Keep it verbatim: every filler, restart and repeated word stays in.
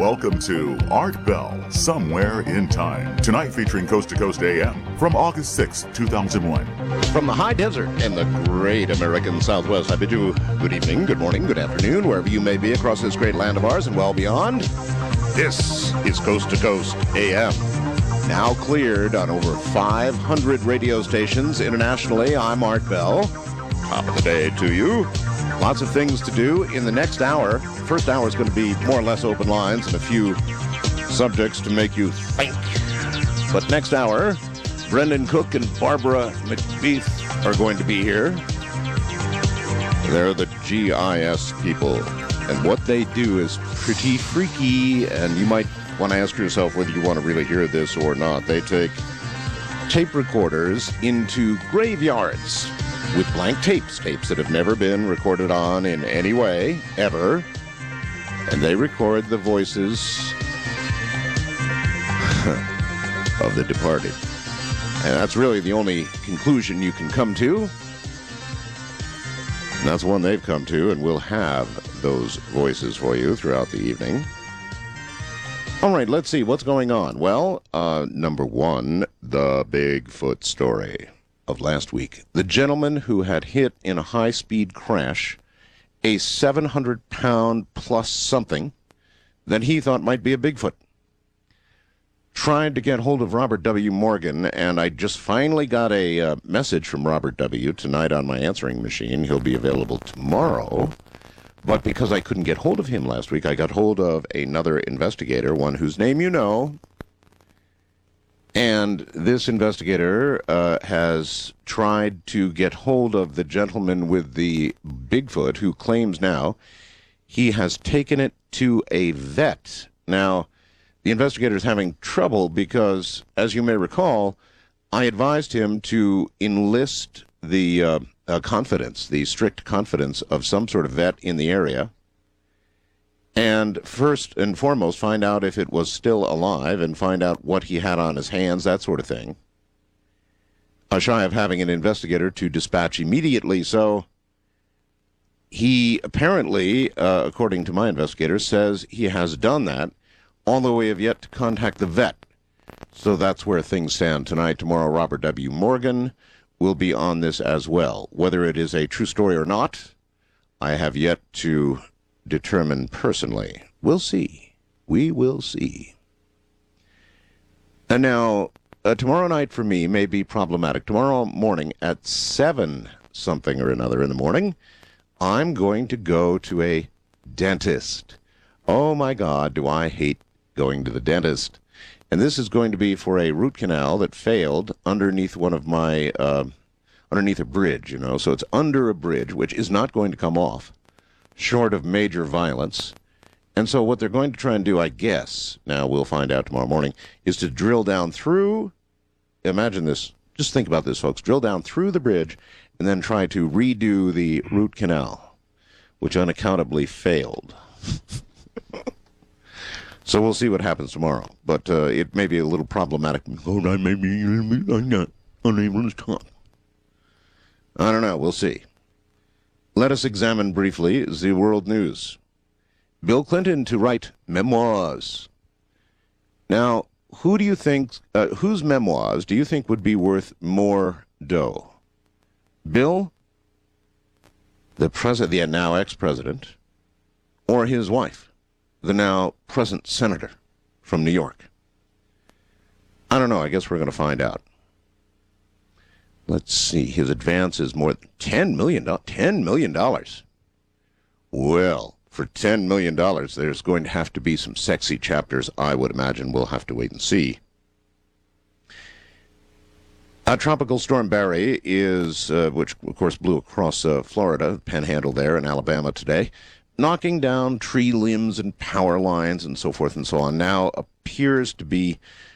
Welcome to Art Bell, Somewhere in Time. Tonight featuring Coast to Coast A M from August sixth, two thousand one. From the high desert in the great American Southwest, I bid you good evening, good morning, good afternoon, wherever you may be across this great land of ours and well beyond. This is Coast to Coast A M. Now cleared on over five hundred radio stations internationally. I'm Art Bell. Top of the day to you. Lots of things to do in the next hour. First hour is going to be more or less open lines and a few subjects to make you think. But next hour, Brendan Cook and Barbara McBeath are going to be here. They're the G I S people. And what they do is pretty freaky, and you might want to ask yourself whether you want to really hear this or not. They take tape recorders into graveyards with blank tapes, tapes that have never been recorded on in any way, ever. And they record the voices of the departed. And that's really the only conclusion you can come to. And that's one they've come to, and we'll have those voices for you throughout the evening. All right, let's see what's going on. Well, uh, number one, the Bigfoot story of last week. The gentleman who had hit in a high-speed crash a seven hundred pound plus something that he thought might be a Bigfoot. Tried to get hold of Robert W. Morgan, and I just finally got a uh, message from Robert W. tonight on my answering machine. He'll be available tomorrow. But because I couldn't get hold of him last week, I got hold of another investigator, one whose name you know. And this investigator uh, has tried to get hold of the gentleman with the Bigfoot who claims now he has taken it to a vet. Now, the investigator is having trouble because, as you may recall, I advised him to enlist the uh, uh, confidence, the strict confidence of some sort of vet in the area, and first and foremost find out if it was still alive and find out what he had on his hands, that sort of thing. Uh, shy of having an investigator to dispatch immediately, so he apparently, uh, according to my investigator, says he has done that, although we have yet to contact the vet. So that's where things stand tonight. Tomorrow, Robert W. Morgan will be on this as well. Whether it is a true story or not, I have yet to determine personally. We'll see. We will see. And now, uh, tomorrow night for me may be problematic. Tomorrow morning at seven something or another in the morning, I'm going to go to a dentist. Oh my God, do I hate going to the dentist. And this is going to be for a root canal that failed underneath one of my, uh, underneath a bridge, you know. So it's under a bridge, which is not going to come off, short of major violence. And so what they're going to try and do, I guess, now we'll find out tomorrow morning, is to drill down through, imagine this, just think about this, folks, drill down through the bridge and then try to redo the root canal, which unaccountably failed. So we'll see what happens tomorrow. But uh, it may be a little problematic. Oh, I may be I'm not unable to talk. I don't know. We'll see. Let us examine briefly the world news. Bill Clinton to write memoirs. Now, who do you think, uh, whose memoirs do you think would be worth more dough? Bill, the president, the now ex-president, or his wife, the now present senator from New York? I don't know. I guess we're going to find out. Let's see. His advance is more than ten million dollars. ten million dollars. Well, for ten million dollars, there's going to have to be some sexy chapters, I would imagine. We'll have to wait and see. Uh, Tropical Storm Barry is, uh, which of course blew across uh, Florida, Panhandle there, in Alabama today, knocking down tree limbs and power lines and so forth and so on, now appears to be